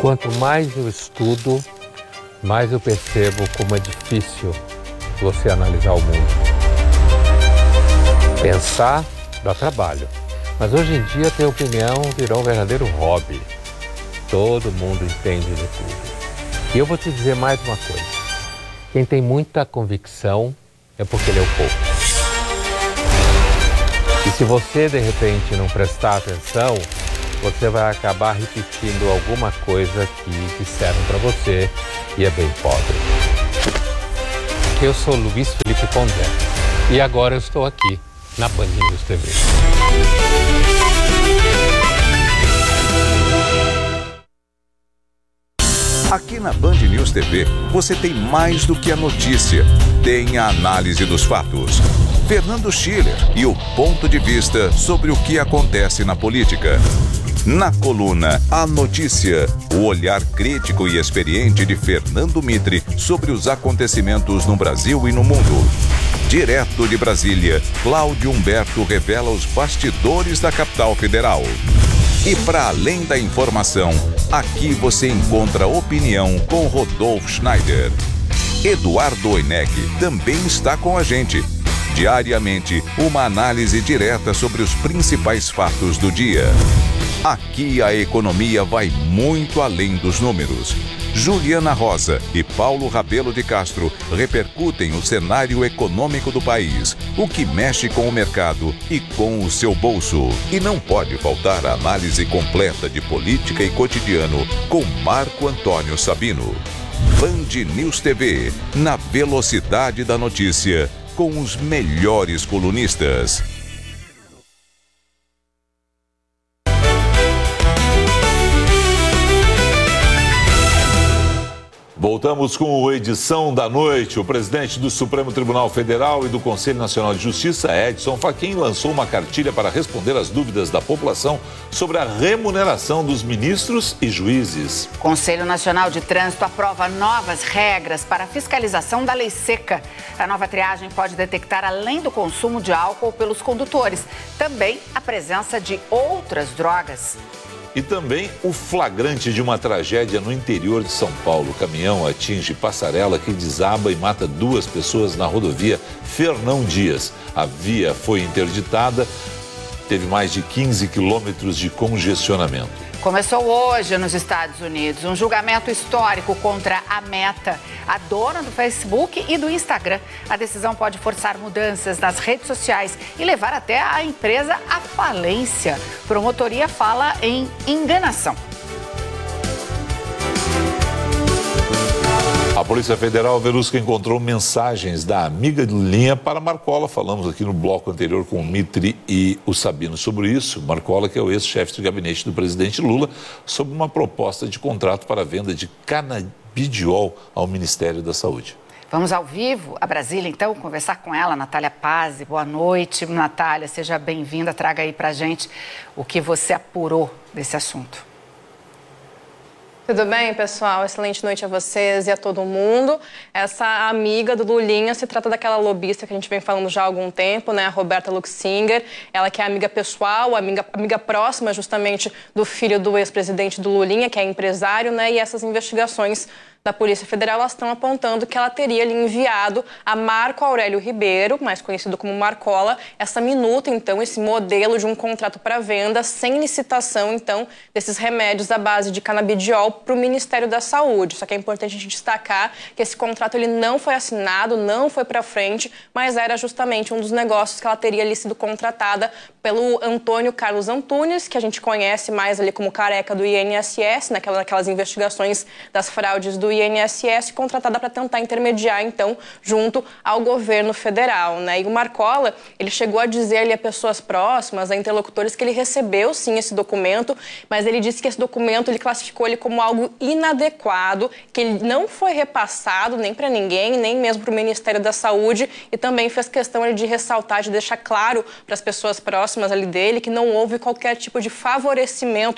Quanto mais eu estudo, mais eu percebo como é difícil você analisar o mundo. Pensar dá trabalho, mas hoje em dia ter opinião virou um verdadeiro hobby. Todo mundo entende de tudo. E eu vou te dizer mais uma coisa. Quem tem muita convicção é porque leu pouco. E se você, de repente, não prestar atenção, você vai acabar repetindo alguma coisa que disseram para você e é bem pobre. Eu sou Luiz Felipe Pondé e agora eu estou aqui na Band News TV. Aqui na Band News TV, você tem mais do que a notícia. Tem a análise dos fatos. Fernando Schiller e o ponto de vista sobre o que acontece na política. Na coluna A Notícia, o olhar crítico e experiente de Fernando Mitre sobre os acontecimentos no Brasil e no mundo. Direto de Brasília, Cláudio Humberto revela os bastidores da capital federal. E para além da informação, aqui você encontra opinião com Rodolfo Schneider. Eduardo Oineg também está com a gente. Diariamente, uma análise direta sobre os principais fatos do dia. Aqui a economia vai muito além dos números. Juliana Rosa e Paulo Rabelo de Castro repercutem o cenário econômico do país, o que mexe com o mercado e com o seu bolso. E não pode faltar a análise completa de política e cotidiano com Marco Antônio Sabino. Band News TV, na velocidade da notícia, com os melhores colunistas. Voltamos com a edição da noite. O presidente do Supremo Tribunal Federal e do Conselho Nacional de Justiça, Edson Fachin, lançou uma cartilha para responder às dúvidas da população sobre a remuneração dos ministros e juízes. O Conselho Nacional de Trânsito aprova novas regras para a fiscalização da lei seca. A nova triagem pode detectar, além do consumo de álcool pelos condutores, também a presença de outras drogas. E também o flagrante de uma tragédia no interior de São Paulo. O caminhão atinge passarela que desaba e mata 2 pessoas na rodovia Fernão Dias. A via foi interditada, teve mais de 15 quilômetros de congestionamento. Começou hoje nos Estados Unidos um julgamento histórico contra a Meta, a dona do Facebook e do Instagram. A decisão pode forçar mudanças nas redes sociais e levar até a empresa à falência. Promotoria fala em enganação. A Polícia Federal Verusca encontrou mensagens da amiga de Lulinha para Marcola. Falamos aqui no bloco anterior com o Mitre e o Sabino sobre isso. Marcola, que é o ex-chefe de gabinete do presidente Lula, sobre uma proposta de contrato para a venda de canabidiol ao Ministério da Saúde. Vamos ao vivo a Brasília, então, conversar com ela, Natália Pazzi. Boa noite, Natália, seja bem-vinda. Traga aí pra gente o que você apurou desse assunto. Tudo bem, pessoal? Excelente noite a vocês e a todo mundo. Essa amiga do Lulinha se trata daquela lobista que a gente vem falando já há algum tempo, né? A Roberta Luxinger. Ela que é amiga pessoal, amiga próxima justamente do filho do ex-presidente do Lulinha, que é empresário, né? E essas investigações da Polícia Federal, elas estão apontando que ela teria lhe enviado a Marco Aurélio Ribeiro, mais conhecido como Marcola, essa minuta, então, esse modelo de um contrato para venda sem licitação, então, desses remédios à base de canabidiol para o Ministério da Saúde. Só que é importante a gente destacar que esse contrato ele não foi assinado, não foi para frente, mas era justamente um dos negócios que ela teria ali sido contratada pelo Antônio Carlos Antunes, que a gente conhece mais ali como careca do INSS, naquelas investigações das fraudes do INSS, contratada para tentar intermediar, então, junto ao governo federal, né? E o Marcola, ele chegou a dizer ali a pessoas próximas, a interlocutores, que ele recebeu, sim, esse documento, mas ele disse que esse documento, ele classificou ele como algo inadequado, que ele não foi repassado nem para ninguém, nem mesmo para o Ministério da Saúde, e também fez questão de ressaltar, de deixar claro para as pessoas próximas ali dele que não houve qualquer tipo de favorecimento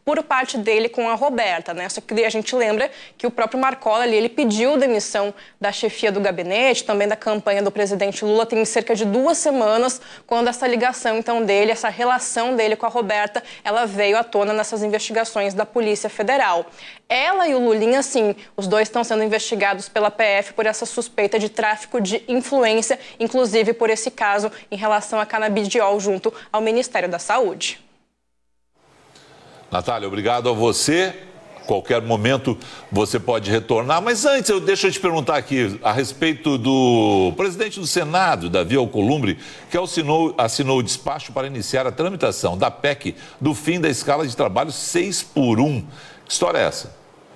por parte dele com a Roberta, né? Só que a gente lembra que o próprio Marcola ali, ele pediu demissão da chefia do gabinete, também da campanha do presidente Lula, tem cerca de 2 semanas, quando essa ligação, então, dele, essa relação dele com a Roberta, ela veio à tona nessas investigações da Polícia Federal. Ela e o Lulinha, sim, os dois estão sendo investigados pela PF por essa suspeita de tráfico de influência, inclusive por esse caso em relação a canabidiol junto ao Ministério da Saúde. Natália, obrigado a você. Qualquer momento você pode retornar. Mas antes, deixa eu te perguntar aqui a respeito do presidente do Senado, Davi Alcolumbre, que assinou o despacho para iniciar a tramitação da PEC do fim da escala de trabalho 6x1. Que história é essa?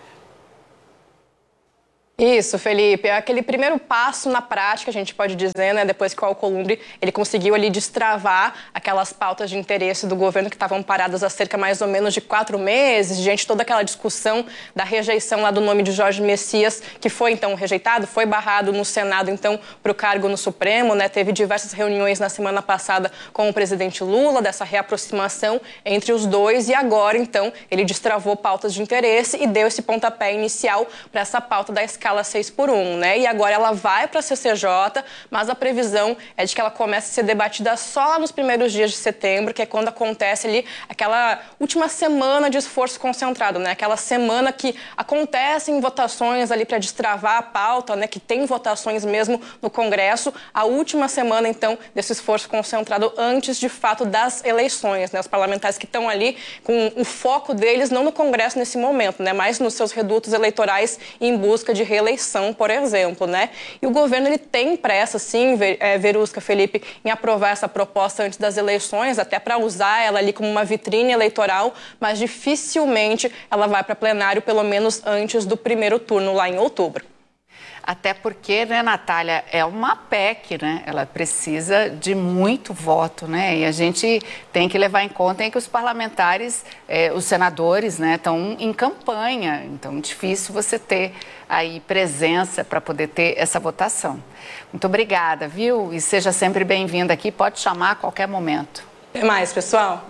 Isso, Felipe, é aquele primeiro passo na prática, a gente pode dizer, né, depois que o Alcolumbre, ele conseguiu ali destravar aquelas pautas de interesse do governo que estavam paradas há cerca mais ou menos de 4 meses, diante de toda aquela discussão da rejeição lá do nome de Jorge Messias, que foi então rejeitado, foi barrado no Senado, então, para o cargo no Supremo, né, teve diversas reuniões na semana passada com o presidente Lula, dessa reaproximação entre os dois, e agora, então, ele destravou pautas de interesse e deu esse pontapé inicial para essa pauta da escala 6x1, né? E agora ela vai para a CCJ, mas a previsão é de que ela comece a ser debatida só lá nos primeiros dias de setembro, que é quando acontece ali aquela última semana de esforço concentrado, né? Aquela semana que acontecem votações ali para destravar a pauta, né? Que tem votações mesmo no Congresso. A última semana, então, desse esforço concentrado antes, de fato, das eleições, né? Os parlamentares que estão ali com o foco deles não no Congresso nesse momento, né? Mas nos seus redutos eleitorais em busca de reeleição, por exemplo, né? E o governo, ele tem pressa, sim, Verusca, Felipe, em aprovar essa proposta antes das eleições, até para usar ela ali como uma vitrine eleitoral, mas dificilmente ela vai para plenário, pelo menos antes do primeiro turno, lá em outubro. Até porque, né, Natália, é uma PEC, né? Ela precisa de muito voto, né? E a gente tem que levar em conta que os parlamentares, os senadores, né, estão em campanha. Então, é difícil você ter aí presença para poder ter essa votação. Muito obrigada, viu? E seja sempre bem-vinda aqui. Pode chamar a qualquer momento. Até mais, pessoal.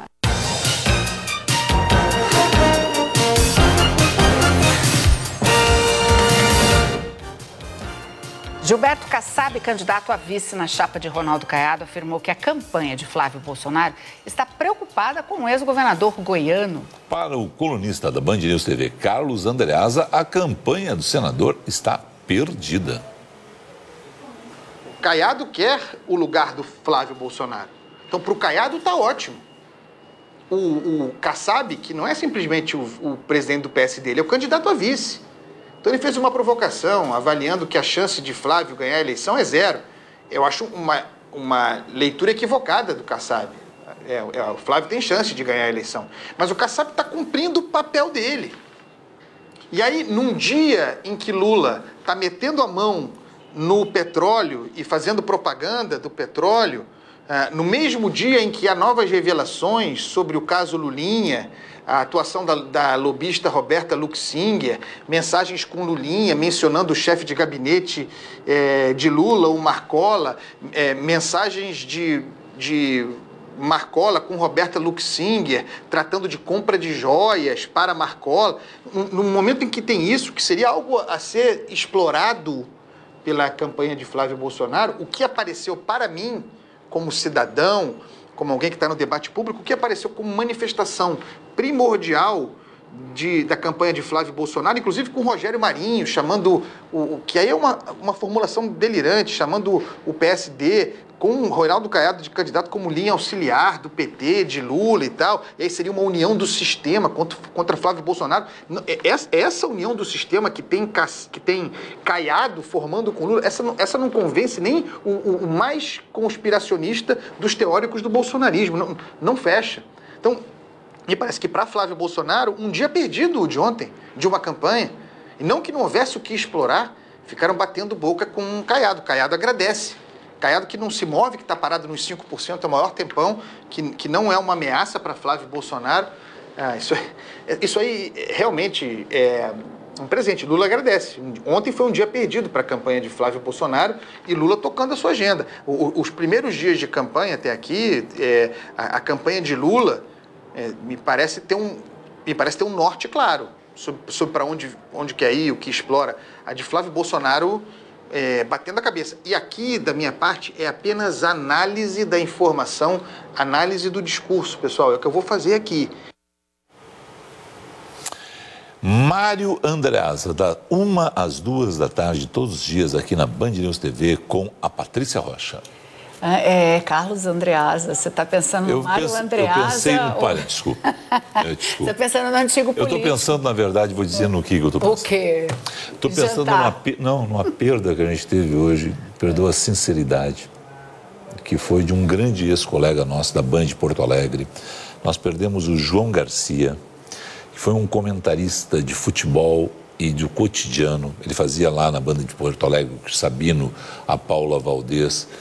Gilberto Kassab, candidato a vice na chapa de Ronaldo Caiado, afirmou que a campanha de Flávio Bolsonaro está preocupada com o ex-governador goiano. Para o colunista da Band News TV, Carlos Andreasa, a campanha do senador está perdida. O Caiado quer o lugar do Flávio Bolsonaro. Então, para o Caiado está ótimo. O Kassab, que não é simplesmente o presidente do PSD, ele é o candidato a vice. Então ele fez uma provocação, avaliando que a chance de Flávio ganhar a eleição é 0. Eu acho uma leitura equivocada do Kassab. O Flávio tem chance de ganhar a eleição. Mas o Kassab está cumprindo o papel dele. E aí, num dia em que Lula está metendo a mão no petróleo e fazendo propaganda do petróleo, no mesmo dia em que há novas revelações sobre o caso Lulinha, a atuação da lobista Roberta Luxinger, mensagens com Lulinha, mencionando o chefe de gabinete de Lula, o Marcola, mensagens de Marcola com Roberta Luxinger, tratando de compra de joias para Marcola. No momento em que tem isso, que seria algo a ser explorado pela campanha de Flávio Bolsonaro, o que apareceu para mim, como cidadão, como alguém que está no debate público, o que apareceu como manifestação primordial da campanha de Flávio Bolsonaro, inclusive com o Rogério Marinho, chamando, que aí é uma formulação delirante, chamando o PSD com o Ronaldo Caiado de candidato como linha auxiliar do PT, de Lula e tal, e aí seria uma união do sistema contra Flávio Bolsonaro. Essa união do sistema que tem Caiado formando com Lula, essa não convence nem o mais conspiracionista dos teóricos do bolsonarismo, não fecha. Então, me parece que para Flávio Bolsonaro, um dia perdido de ontem, de uma campanha, e não que não houvesse o que explorar, ficaram batendo boca com Caiado. Caiado agradece. Caiado que não se move, que está parado nos 5%, é o maior tempão, que não é uma ameaça para Flávio Bolsonaro. Isso aí realmente é um presente. Lula agradece. Ontem foi um dia perdido para a campanha de Flávio Bolsonaro e Lula tocando a sua agenda. Os primeiros dias de campanha até aqui, a campanha de Lula me parece ter me parece ter um norte claro sobre para onde quer ir, o que explora. A de Flávio Bolsonaro batendo a cabeça. E aqui, da minha parte, é apenas análise da informação, análise do discurso, pessoal. É o que eu vou fazer aqui. Mário Andreasa, da 1 às 2 da tarde, todos os dias aqui na Band News TV com a Patrícia Rocha. Carlos Andreasa, você está pensando no Mário Andreasa? Eu pensei no pai, desculpa. Você está pensando no antigo político? Eu estou pensando, na verdade, vou dizer no que eu estou pensando. O quê? Estou pensando numa perda que a gente teve hoje, perdoa a sinceridade, que foi de um grande ex-colega nosso da Band de Porto Alegre. Nós perdemos o João Garcia, que foi um comentarista de futebol e do cotidiano. Ele fazia lá na Band de Porto Alegre, o Sabino, a Paula Valdez.